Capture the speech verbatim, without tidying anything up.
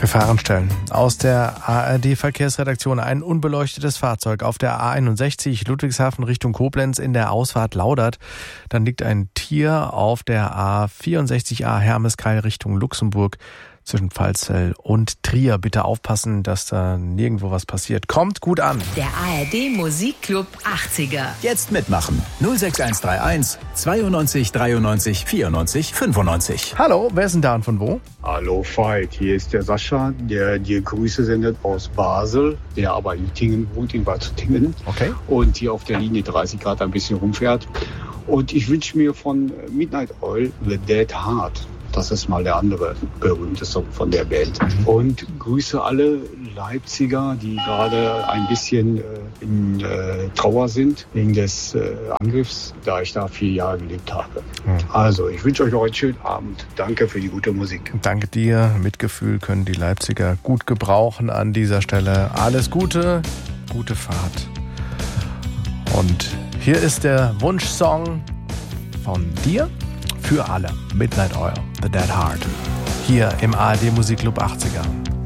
Gefahrenstellen. Aus der A R D-Verkehrsredaktion: ein unbeleuchtetes Fahrzeug auf der A einundsechzig Ludwigshafen Richtung Koblenz in der Ausfahrt Laudert. Dann liegt ein Tier auf der A vierundsechzig A Hermeskeil Richtung Luxemburg zwischen Pfalzell und Trier. Bitte aufpassen, dass da nirgendwo was passiert. Kommt gut an. Der A R D Musikclub achtziger. Jetzt mitmachen. null sechs eins drei eins zweiundneunzig dreiundneunzig vierundneunzig fünfundneunzig. Hallo, wer ist denn da und von wo? Hallo Veit, hier ist der Sascha, der dir Grüße sendet aus Basel, der aber in Tingen wohnt, in Bad Tingen. Okay. Und hier auf der Linie dreißig Grad ein bisschen rumfährt. Und ich wünsche mir von Midnight Oil The Dead Heart. Das ist mal der andere berühmte Song von der Band. Und grüße alle Leipziger, die gerade ein bisschen äh, in äh, Trauer sind wegen des äh, Angriffs, da ich da vier Jahre gelebt habe. Hm. Also, ich wünsche euch noch einen schönen Abend. Danke für die gute Musik. Danke dir. Mitgefühl können die Leipziger gut gebrauchen an dieser Stelle. Alles Gute, gute Fahrt. Und hier ist der Wunschsong von dir für alle. Midnight Oil, The Dead Heart. Hier im A R D Musikclub achtziger.